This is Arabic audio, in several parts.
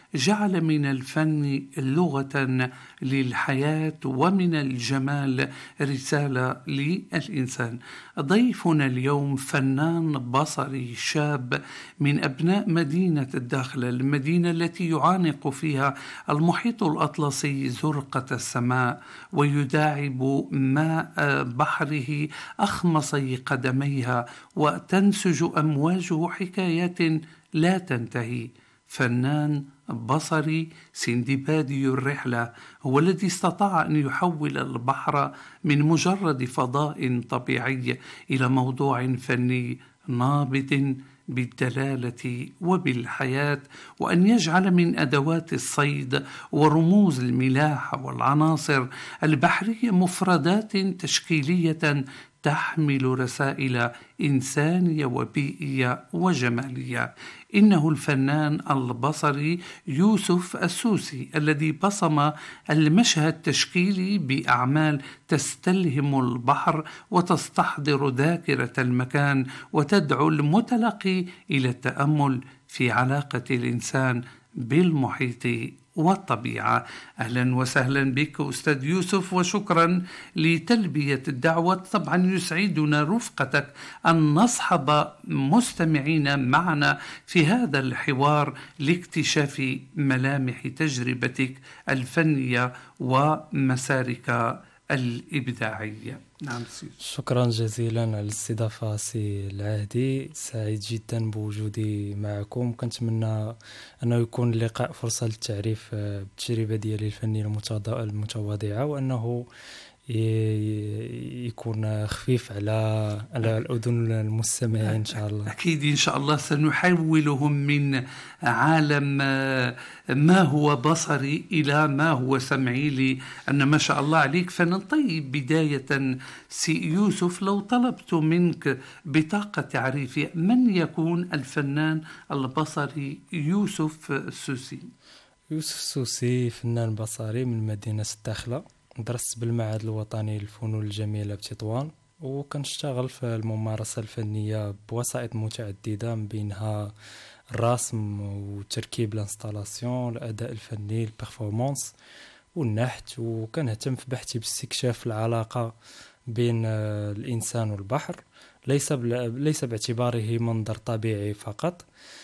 جعل من الفن لغة للحياة ومن الجمال رسالة للإنسان. ضيفنا اليوم فنان بصري شاب من أبناء مدينة الداخلة، المدينة التي يعانق فيها المحيط الأطلسي زرقة السماء، ويداعب ماء بحره أخمصي قدميها، وتنسج أمواجه حكايات لا تنتهي. فنان بصري سندبادي الرحلة هو الذي استطاع أن يحول البحر من مجرد فضاء طبيعي إلى موضوع فني نابض بالدلالة وبالحياة، وأن يجعل من أدوات الصيد ورموز الملاحة والعناصر البحرية مفردات تشكيلية تحمل رسائل إنسانية وبيئية وجمالية. إنه الفنان البصري يوسف السوسي الذي بصم المشهد التشكيلي بأعمال تستلهم البحر وتستحضر ذاكرة المكان وتدعو المتلقي إلى التأمل في علاقة الإنسان بالمحيط والطبيعة. أهلا وسهلا بك أستاذ يوسف، وشكرا لتلبية الدعوة. طبعا يسعدنا رفقتك أن نصحب مستمعين معنا في هذا الحوار لاكتشاف ملامح تجربتك الفنية ومسارك الإبداعية. نعم سيدي. شكرا جزيلا على الاستضافة سي العهدي، سعيد جدا بوجودي معكم. كنتمنى أنه يكون اللقاء فرصة للتعريف بالتجربة ديالي الفنية المتواضعة، وأنه يكون خفيف على الأذن المستمعين إن شاء الله. أكيد إن شاء الله سنحولهم من عالم ما هو بصري إلى ما هو سمعي، لأن ما شاء الله عليك فنان. طيب بداية سي يوسف، لو طلبت منك بطاقة تعريفية، من يكون الفنان البصري يوسف السوسي؟ يوسف السوسي فنان بصري من مدينة الداخلة، درست بالمعهد الوطني للفنون الجميلة بتطوان، وكنشتغل في الممارسة الفنية بوسائط متعددة، من بينها الرسم وتركيب الانستالاسيون، الأداء الفني، البرفورمانس والنحت. وكنهتم في بحثي باستكشاف العلاقة بين الإنسان والبحر، ليس باعتباره منظر طبيعي فقط،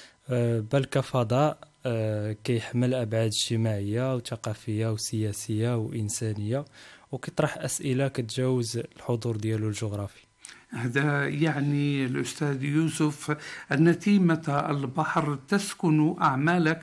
بل كفضاء كيحمل أبعاد اجتماعية وثقافية وسياسية وإنسانية، وكيطرح أسئلة كتجاوز الحضور ديالو الجغرافي. هذا يعني الأستاذ يوسف أن تيمة البحر تسكن أعمالك،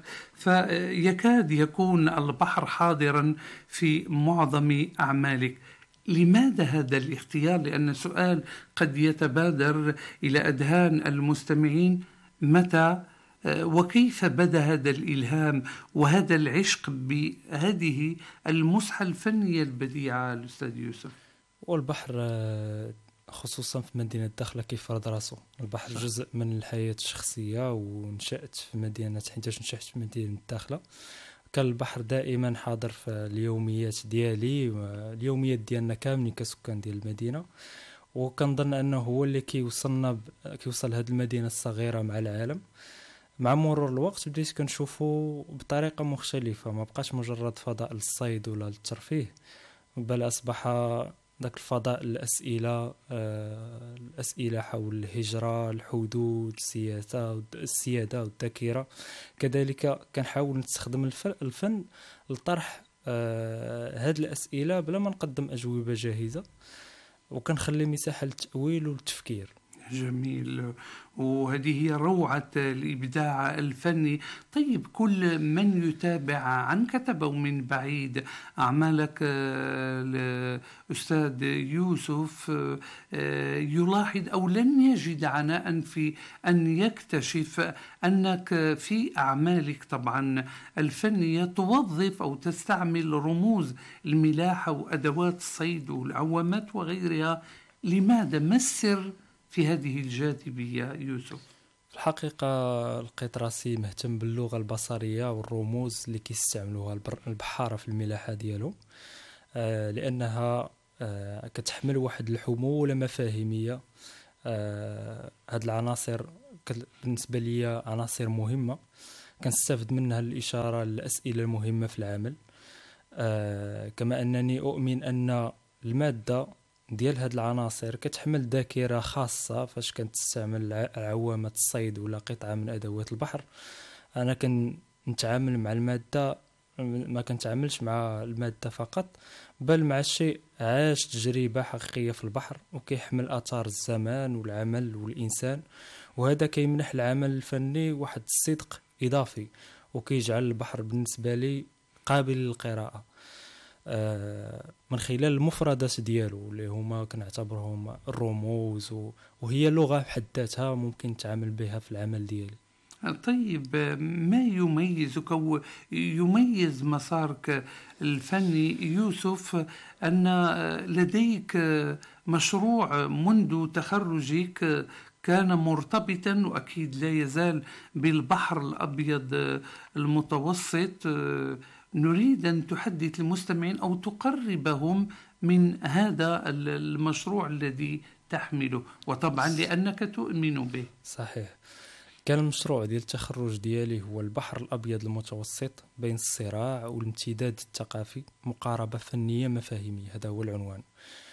فيكاد يكون البحر حاضرا في معظم أعمالك. لماذا هذا الاختيار؟ لأن سؤال قد يتبادر إلى أذهان المستمعين: متى وكيف بدأ هذا الإلهام وهذا العشق بهذه المسحة الفنية البديعة الأستاذ يوسف؟ والبحر خصوصا في مدينة الداخلة كيفرض راسو. البحر جزء من الحياة الشخصية، ونشأت في مدينة، حيتاش نشأت في مدينة الداخلة، كان البحر دائما حاضر في اليوميات ديالي، اليوميات ديالنا كاملين كسكان ديال المدينة. وكنظن أنه هو اللي كيوصل هذه المدينة الصغيرة مع العالم. مع مرور الوقت بديت كنشوفه بطريقة مختلفة، ما بقاش مجرد فضاء للصيد ولا للترفيه، بل أصبح ذاك الفضاء الأسئلة حول الهجرة، الحدود، السيادة والذاكرة. كذلك كنحاول نستخدم الفن لطرح هذه الأسئلة بلا ما نقدم أجوبة جاهزة، وكنخلي مساحة للتأويل والتفكير. جميل، وهذه هي روعة الإبداع الفني. طيب كل من يتابع عن كتب من بعيد أعمالك الأستاذ يوسف يلاحظ أو لن يجد عناء في أن يكتشف أنك في أعمالك طبعا الفنية توظف أو تستعمل رموز الملاحة وأدوات الصيد والعوامات وغيرها. لماذا؟ ما السر في هذه الجاذبية يوسف؟ في الحقيقة لقيت راسي مهتم باللغة البصرية والرموز اللي كيستعملوها البحارة في الملاحة ديالهم، لأنها كتحمل واحد الحمولة مفاهيمية. هاد العناصر بالنسبة لي عناصر مهمة كنستافد منها الإشارة للأسئلة المهمة في العمل. كما أنني أؤمن أن المادة ديال هاد العناصر كتحمل ذاكرة خاصة فاش كنتستعمل عوامة الصيد ولا قطعة من أدوات البحر. أنا كنتعامل مع المادة، ما كنتعاملش مع المادة فقط، بل مع الشيء عاش تجربة حقيقية في البحر وكيحمل آثار الزمان والعمل والإنسان، وهذا كيمنح العمل الفني واحد الصدق إضافي وكيجعل البحر بالنسبة لي قابل للقراءة من خلال المفردات ديالو اللي هما كنعتبرهم الرموز، وهي لغة بحد ذاتها ممكن نتعامل بها في العمل ديالي. طيب، ما يميزك أو يميز مسارك الفني يوسف أن لديك مشروع منذ تخرجك كان مرتبطا وأكيد لا يزال بالبحر الأبيض المتوسط. نريد أن تحدث المستمعين أو تقربهم من هذا المشروع الذي تحمله، وطبعا لأنك تؤمن به. صحيح. كان المشروع ديال التخرج ديالي هو البحر الأبيض المتوسط بين الصراع والامتداد الثقافي، مقاربة فنية مفاهيمية، هذا هو العنوان.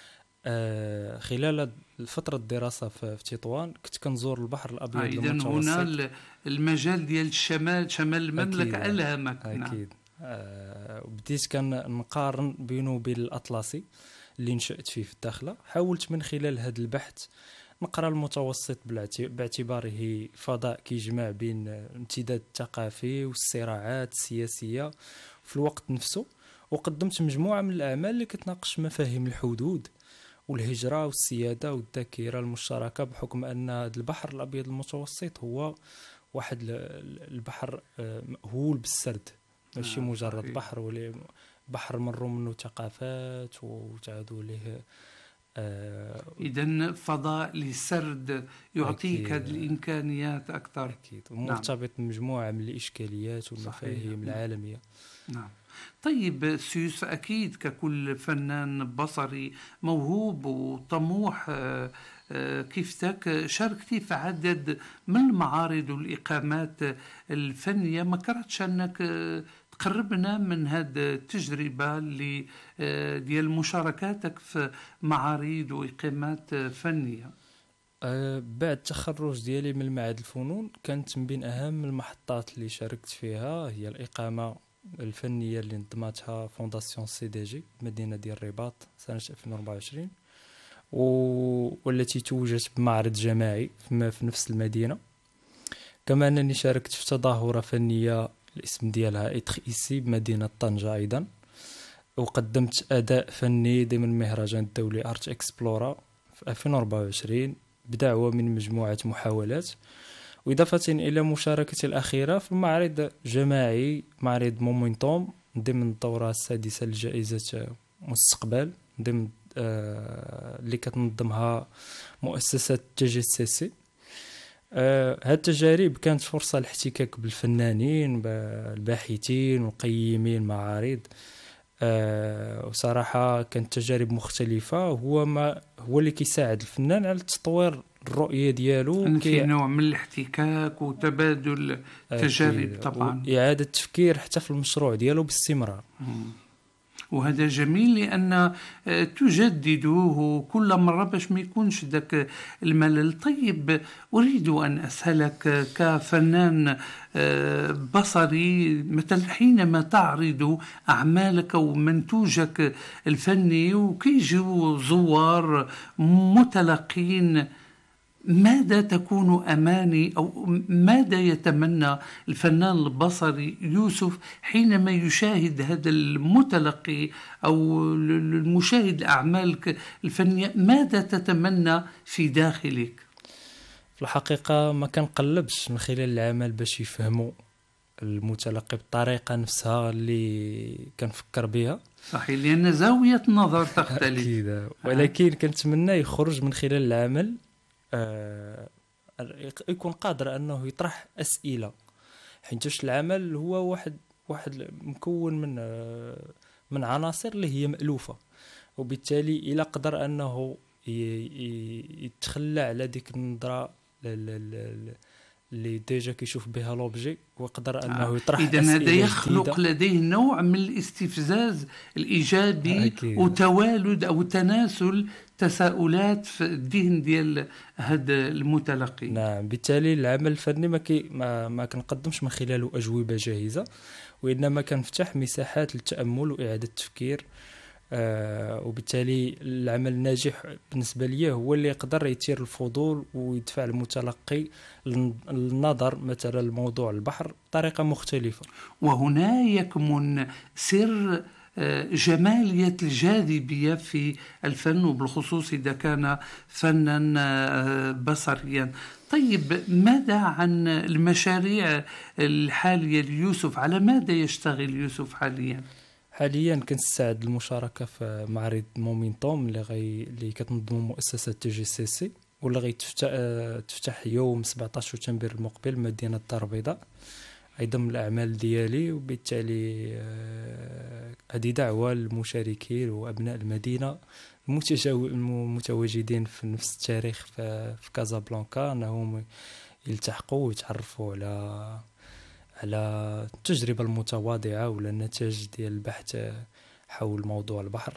خلال فترة الدراسة في تطوان كنت كنزور البحر الأبيض المتوسط. هنا المجال ديال الشمال، شمال المملكة ألهمك. أكيد. بديت كنقارن بينه وبين الأطلسي اللي نشأت فيه في الداخلة. حاولت من خلال هذا البحث نقرأ المتوسط باعتباره فضاء كيجمع بين الامتداد الثقافي والصراعات السياسية في الوقت نفسه، وقدمت مجموعة من الأعمال اللي كتناقش مفاهيم الحدود والهجرة والسيادة والذاكرة المشتركة، بحكم أن البحر الأبيض المتوسط هو واحد البحر مأهول بالسرد، ماشي مجرد بحر، ولي بحر مروا منه ثقافات وتعادوا له. إذن فضاء للسرد يعطيك هذه الإمكانيات أكثر. أكيد. ومرتبط بمجموعة من الإشكاليات والمفاهيم العالمية. نعم. طيب سيوس، أكيد ككل فنان بصري موهوب وطموح كيفتك شاركتي في عدد من المعارض والإقامات الفنية. ما كرهتش أنك تقربنا من هذه التجربة اللي ديال مشاركاتك في معارض وإقامات فنية؟ بعد التخرج ديالي من معهد الفنون كانت من بين أهم المحطات اللي شاركت فيها هي الإقامة الفنية اللي نظمتها فونداسيون سي دي جي مدينة ديال الرباط سنة 2024، والتي توجت بمعرض جماعي في نفس المدينة. كما أنني شاركت في تظاهرة فنية الاسم ديالها إتخ إيسي بمدينة طنجة أيضا، وقدمت أداء فني ضمن مهرجان الدولي أرت إكسبلورا في 2024 بدعوة من مجموعة محاولات، وإضافة إلى مشاركتي الأخيرة في معرض جماعي، معرض مومنتوم ضمن الدورة السادسة لجائزة مستقبل ضمن اللي كتنظمها مؤسسة TGCC. هاد التجارب كانت فرصة لاحتكاك بالفنانين الباحثين وقيمين المعارض، وصراحة كانت تجارب مختلفة، هو اللي كيساعد الفنان على تطوير الرؤية ديالو، في نوع من الاحتكاك وتبادل تجارب طبعا، وإعادة تفكير حتى في المشروع ديالو باستمرار. وهذا جميل لأن تجددوه كل مرة باش ما يكونش ذاك الملل. طيب، أريد أن أسألك كفنان بصري، مثلا حينما تعرض أعمالك أو منتوجك الفني وكيجوا زوار متلقين، ماذا تكون أماني أو ماذا يتمنى الفنان البصري يوسف حينما يشاهد هذا المتلقي أو المشاهد أعمالك الفنية؟ ماذا تتمنى في داخلك؟ في الحقيقة ما كنقلبش من خلال العمل باش يفهموا المتلقي بالطريقة نفسها اللي كنفكر بها. صحيح، لأن زاوية النظر تختلف. أكيد. ولكن كنتمنى يخرج من خلال العمل يكون قادر أنه يطرح أسئلة، حيث العمل هو واحد مكون من عناصر اللي هي مألوفة، وبالتالي إلى قدر أنه يتخلى على ديك النظرة اللي ديجا كيشوف بها لوبجي ويقدر انه يطرح إذن اسئله هذا يخلق جديدة. لديه نوع من الاستفزاز الايجابي أكيد. وتوالد او تناسل تساؤلات في الذهن ديال هذا المتلقي. نعم، بالتالي العمل الفني ما كنقدمش من خلاله اجوبه جاهزه، وانما كنفتح مساحات للتامل واعاده التفكير. وبالتالي العمل الناجح بالنسبه لي هو اللي يقدر يثير الفضول ويدفع المتلقي للنظر مثلا لموضوع البحر بطريقه مختلفه. وهنا يكمن سر جمالية الجاذبية في الفن، وبالخصوص إذا كان فنا بصريا. طيب، ماذا عن المشاريع الحالية ليوسف؟ على ماذا يشتغل يوسف حاليا؟ حاليا كنستعد للمشاركه في معرض مومنتوم اللي كتنظم مؤسسه تي جي سي سي، واللي غيتفتح يوم 17 سبتمبر المقبل مدينه الدار البيضاء، ايضا من الاعمال ديالي. وبالتالي هذه دعوه للمشاركين وابناء المدينه المتواجدين في نفس التاريخ في كازابلانكا انهم يلتحقوا ويتعرفوا على التجربه المتواضعه ولا النتائج ديال البحث حول موضوع البحر.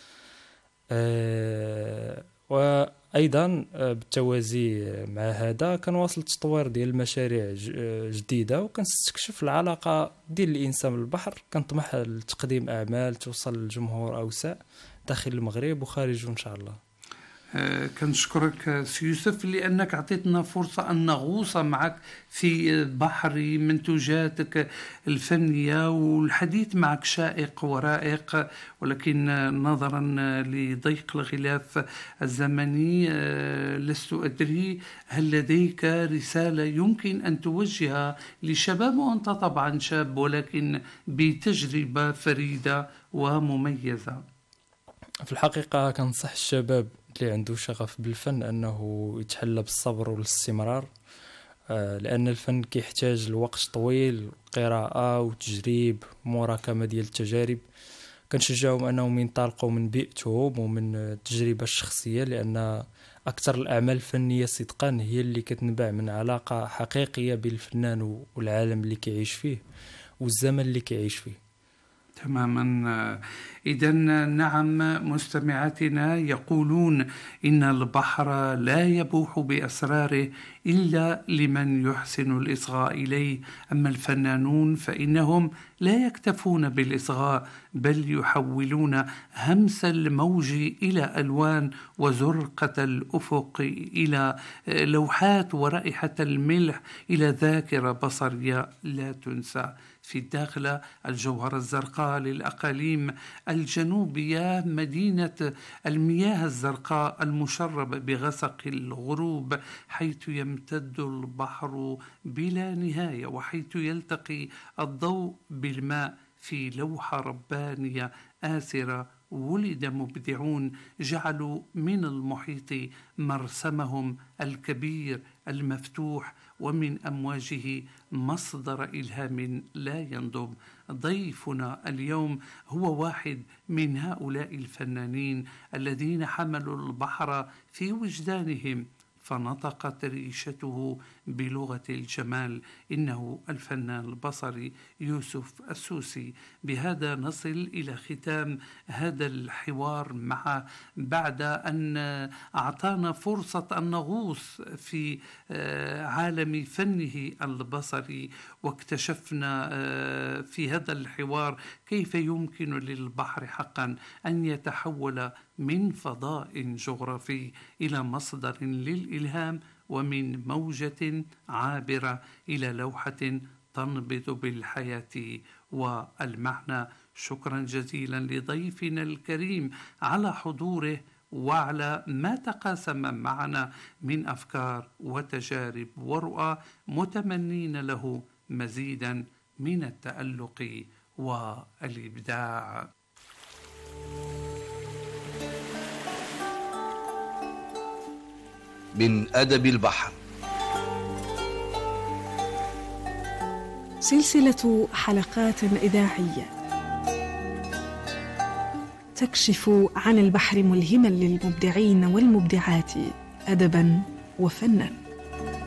وايضا بالتوازي مع هذا كنواصل التطوير ديال المشاريع جديده، وكنستكشف العلاقه ديال الانسان بالبحر. كنطمح لتقديم اعمال توصل لجمهور اوسع داخل المغرب وخارجه ان شاء الله. كنشكرك سي يوسف لأنك أعطيتنا فرصة أن نغوص معك في بحر منتوجاتك الفنية، والحديث معك شائق ورائق، ولكن نظرا لضيق الغلاف الزمني لست أدري هل لديك رسالة يمكن أن توجهها لشباب، وأنت طبعا شاب ولكن بتجربة فريدة ومميزة؟ في الحقيقة كنصح الشباب اللي عنده شغف بالفن أنه يتحلى بالصبر والاستمرار، لأن الفن كيحتاج لوقت طويل، قراءة وتجريب ومراكمة ديال التجارب. كنشجعهم أنهم ينطلقوا من بيئتهم ومن التجربة الشخصية، لأن أكثر الأعمال الفنية صدقا هي اللي كتنبع من علاقة حقيقية بين الفنان والعالم اللي كيعيش فيه والزمن اللي كيعيش فيه. تماما. إذن نعم، مستمعاتنا يقولون إن البحر لا يبوح بأسراره إلا لمن يحسن الإصغاء إليه، أما الفنانون فإنهم لا يكتفون بالإصغاء، بل يحولون همس الموج إلى ألوان، وزرقة الأفق إلى لوحات، ورائحة الملح إلى ذاكرة بصرية لا تنسى. في الداخل الجوهرة الزرقاء للأقاليم الجنوبية، مدينة المياه الزرقاء المشربة بغسق الغروب، حيث يمتد البحر بلا نهاية، وحيث يلتقي الضوء بالماء في لوحة ربانية آسرة. ولد مبدعون جعلوا من المحيط مرسمهم الكبير المفتوح، ومن أمواجه مصدر إلهام لا ينضب. ضيفنا اليوم هو واحد من هؤلاء الفنانين الذين حملوا البحر في وجدانهم، فنطقت ريشته بلغة الجمال. إنه الفنان البصري يوسف السوسي. بهذا نصل إلى ختام هذا الحوار معه، بعد أن أعطانا فرصة أن نغوص في عالم فنه البصري، واكتشفنا في هذا الحوار كيف يمكن للبحر حقا أن يتحول من فضاء جغرافي إلى مصدر للإلهام، ومن موجة عابرة إلى لوحة تنبض بالحياة والمعنى. شكرا جزيلا لضيفنا الكريم على حضوره وعلى ما تقاسم معنا من أفكار وتجارب ورؤى، متمنين له مزيدا من التألق والإبداع. من أدب البحر، سلسلة حلقات إذاعية تكشف عن البحر ملهما للمبدعين والمبدعات أدبا وفنا.